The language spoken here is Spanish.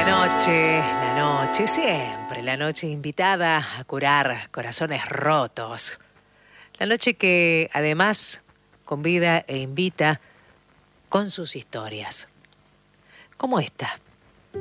La noche, siempre la noche invitada a curar corazones rotos. La noche que además convida e invita con sus historias. Como esta,